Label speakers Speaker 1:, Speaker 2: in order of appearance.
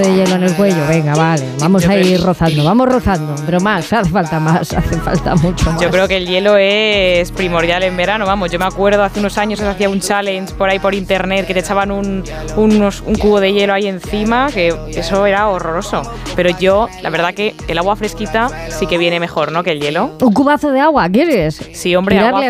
Speaker 1: de hielo en el cuello, venga, vale, vamos a ir vamos rozando, pero más, hace falta mucho más.
Speaker 2: Yo creo que el hielo es primordial en verano, vamos, yo me acuerdo hace unos años se hacía un challenge por ahí por internet que te echaban un cubo de hielo ahí encima, que eso era horroroso, pero yo, la verdad que el agua fresquita sí que viene mejor, ¿no?, que el hielo.
Speaker 1: ¿Un cubazo de agua quieres?
Speaker 2: Sí, hombre,
Speaker 1: tirarle
Speaker 2: agua